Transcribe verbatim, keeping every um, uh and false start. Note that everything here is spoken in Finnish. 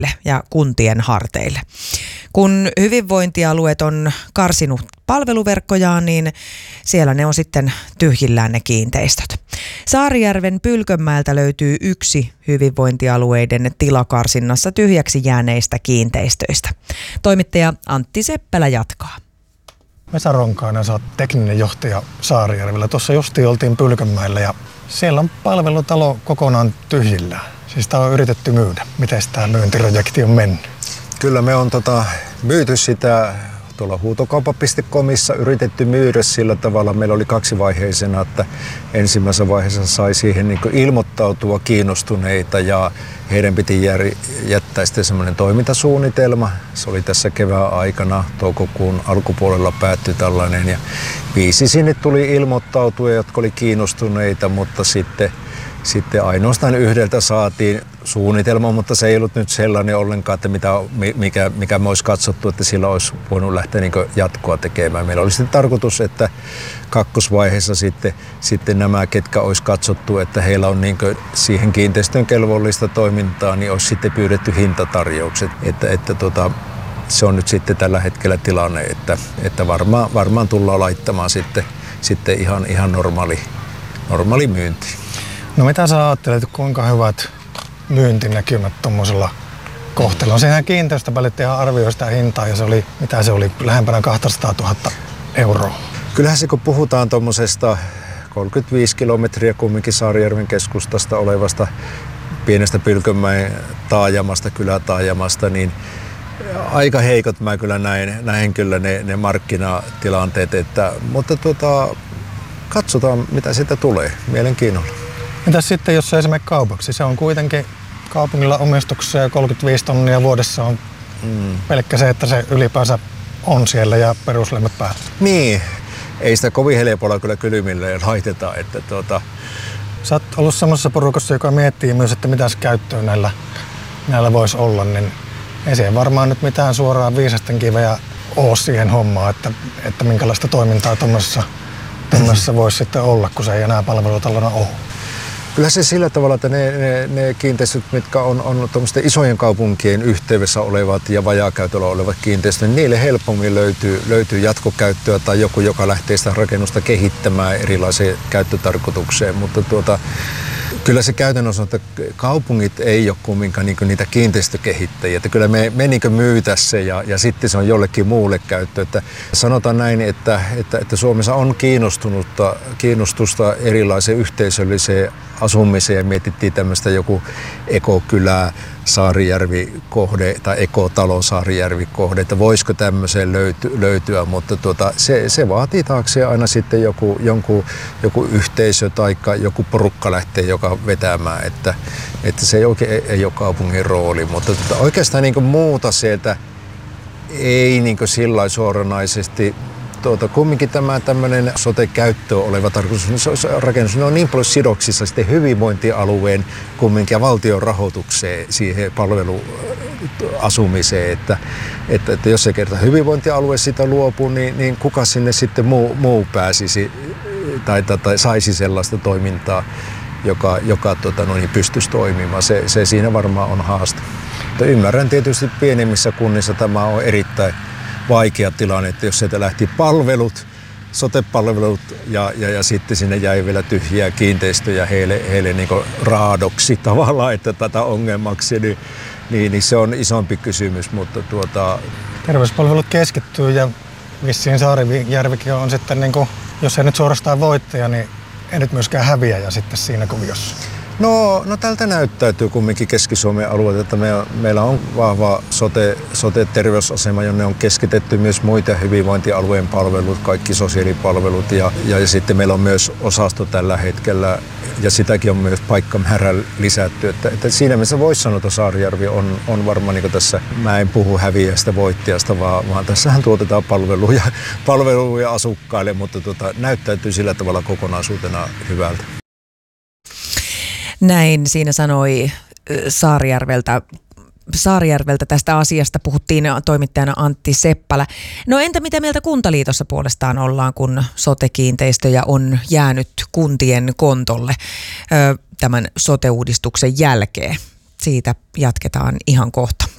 ja kuntien harteille. Kun hyvinvointialueet on karsinut palveluverkkojaan, niin siellä ne on sitten tyhjillään ne kiinteistöt. Saarijärven Pylkönmäeltä löytyy yksi hyvinvointialueiden tilakarsinnassa tyhjäksi jääneistä kiinteistöistä. Toimittaja Antti Seppälä jatkaa. Vesa Ronkainen, sä oot tekninen johtaja Saarijärvellä. Tuossa justiin oltiin Pylkönmäellä ja siellä on palvelutalo kokonaan tyhjillään. Siis tää on yritetty myydä. Miten tämä myyntiprojekti on mennyt? Kyllä me on tota, myyty sitä tuolla huutokauppa piste comissa, yritetty myydä sillä tavalla. Meillä oli kaksivaiheisena, että ensimmäisessä vaiheessa sai siihen niin kuin ilmoittautua kiinnostuneita ja heidän piti jär, jättää sitten semmoinen toimintasuunnitelma. Se oli tässä kevään aikana, toukokuun alkupuolella päättyi tällainen ja viisi sinne tuli ilmoittautua, jotka oli kiinnostuneita, mutta sitten Sitten ainoastaan yhdeltä saatiin suunnitelma, mutta se ei ollut nyt sellainen ollenkaan, että mitä, mikä, mikä me olisi katsottu, että sillä olisi voinut lähteä niin jatkoa tekemään. Meillä oli sitten tarkoitus, että kakkosvaiheessa sitten, sitten nämä, ketkä olisi katsottu, että heillä on niin siihen kiinteistön kelvollista toimintaa, niin olisi sitten pyydetty hintatarjoukset. Että, että tota, se on nyt sitten tällä hetkellä tilanne, että, että varmaan, varmaan tullaan laittamaan sitten, sitten ihan, ihan normaali, normaali myynti. No mitä sä ajattelet, kuinka hyvät myyntinäkymät tuommoisella kohteella? Sehän kiinteistöpälittehän arvioi sitä hintaa ja se oli, mitä se oli, lähempänä kaksisataatuhatta euroa. Kyllähän se, kun puhutaan tuommoisesta kolmekymmentäviisi kilometriä kumminkin Saarijärven keskustasta olevasta pienestä Pylkönmäen taajamasta, kylätaajamasta, niin aika heikot mä kyllä näin, näin kyllä ne, ne markkinatilanteet, että, mutta tuota, katsotaan mitä siitä tulee mielenkiinnolla. Mitäs sitten, jos se ei mene kaupaksi? Se on kuitenkin kaupungilla omistuksessa ja kolmekymmentäviisi tonnia vuodessa on mm. pelkkä se, että se ylipäänsä on siellä ja peruslemmet päällä. Niin, ei sitä kovin helpolla kyllä kylmille laiteta. Että tuota... Sä oot ollut semmoisessa porukassa, joka miettii myös, että mitä käyttöä näillä, näillä voisi olla, niin ei siihen varmaan nyt mitään suoraan viisasten kiveä ole siihen hommaan, että, että minkälaista toimintaa tuommoisessa voisi sitten olla, kun se ei enää palvelutalona ole. Kyllä se sillä tavalla, että ne, ne, ne kiinteistöt, mitkä on, on isojen kaupunkien yhteydessä olevat ja vajaakäytöllä olevat kiinteistöt, niin niille helpommin löytyy, löytyy jatkokäyttöä tai joku, joka lähtee sitä rakennusta kehittämään erilaiseen käyttötarkoitukseen. Mutta tuota, kyllä se käytännössä on, että kaupungit ei ole kumminkaan niin niitä kiinteistökehittäjiä. Että kyllä me, me niin myytä se ja, ja sitten se on jollekin muulle käyttö. Että sanotaan näin, että, että, että Suomessa on kiinnostunutta, kiinnostusta erilaiseen yhteisölliseen asumiseen ja mietittiin tämmöistä joku ekokylää Saarijärvi-kohde tai ekotalo Saarijärvi-kohde, että voisiko tämmöiseen löyty, löytyä, mutta tuota, se, se vaatii taakseen aina sitten joku, jonkun, joku yhteisö tai joku porukka lähtee joka vetämään, että, että se ei oikein ei, ei ole kaupungin rooli, mutta tuota, oikeastaan niin kuin muuta sieltä ei niin kuin sillä suoranaisesti. Tuota, kumminkin tämä tämmöinen sote-käyttöön oleva tarkoitus, rakennus on niin paljon sidoksissa sitten hyvinvointialueen kumminkin ja valtion rahoitukseen siihen palveluasumiseen, että, että, että jos se kerta hyvinvointialue sitä luopuu, niin, niin kuka sinne sitten muu, muu pääsisi tai, tai, tai saisi sellaista toimintaa, joka, joka tota, no niin, pystyisi toimimaan. Se, se siinä varmaan on haaste. Mutta ymmärrän tietysti pienemmissä kunnissa tämä on erittäin vaikea tilanne, että jos sieltä lähti palvelut, sote-palvelut ja, ja, ja sitten sinne jäi vielä tyhjiä kiinteistöjä heille, heille niin kuin raadoksi tavallaan, että tätä ongelmaksi, niin, niin, niin se on isompi kysymys, mutta tuota... Terveyspalvelut keskittyy ja vissiin Saarijärvikin on sitten, niin kuin, jos ei nyt suorastaan voittaja, niin ei nyt myöskään häviäjä sitten siinä kuviossa. No, no tältä näyttäytyy kumminkin Keski-Suomen alueelta, että me, meillä on vahva sote, sote-terveysasema, jonne on keskitetty myös muita hyvinvointialueen palvelut, kaikki sosiaalipalvelut ja, ja, ja sitten meillä on myös osasto tällä hetkellä ja sitäkin on myös paikkamäärä lisätty. Että, että siinä mielessä voisi sanoa, että Saarijärvi on, on varmaan niin kuin tässä, mä en puhu häviäjästä, voittajasta, vaan, vaan tässähän tuotetaan palveluja, palveluja asukkaille, mutta tota, näyttäytyy sillä tavalla kokonaisuutena hyvältä. Näin siinä sanoi Saarijärveltä, Saarijärveltä tästä asiasta puhuttiin toimittajana Antti Seppälä. No entä mitä mieltä Kuntaliitossa puolestaan ollaan, kun sote-kiinteistöjä on jäänyt kuntien kontolle tämän sote-uudistuksen jälkeen? Siitä jatketaan ihan kohta.